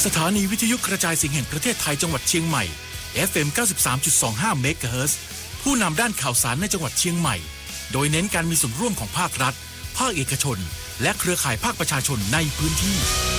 สถานีวิทยุกระจายเสียงแห่งประเทศไทยจังหวัดเชียงใหม่ FM 93.25 เมกะเฮิรตซ์ผู้นำด้านข่าวสารในจังหวัดเชียงใหม่โดยเน้นการมีส่วนร่วมของภาครัฐภาคเอกชนและเครือข่ายภาคประชาชนในพื้นที่